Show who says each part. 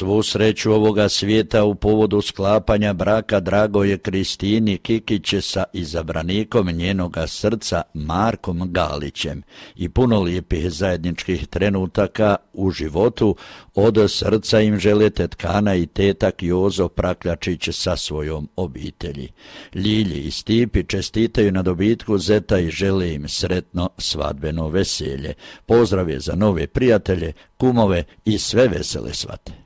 Speaker 1: Svu sreću ovoga svijeta u povodu sklapanja braka Dragoje Kristini Kikić sa izabranikom njenoga srca Markom Galićem i puno lijepih zajedničkih trenutaka u životu od srca im žele tetkana i tetak Jozo Prakljačić sa svojom obitelji. Ljilji i Stipi čestitaju na dobitku zeta i žele im sretno svadbeno veselje. Pozdrav je za nove prijatelje, kumove i sve vesele svate.